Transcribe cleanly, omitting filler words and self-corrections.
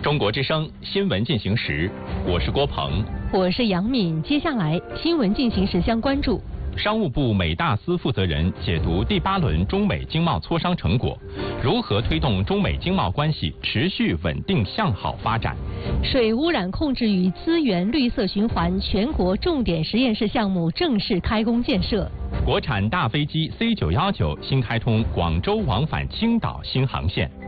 中国之声新闻进行时，我是郭鹏， 我是杨敏。接下来新闻进行时将关注： 商务部美大司负责人解读第8轮中美经贸磋商成果，如何推动中美经贸关系持续稳定向好发展？ 水污染控制与资源绿色循环全国重点实验室项目正式开工建设。 国产大飞机C919新开通广州往返青岛新航线。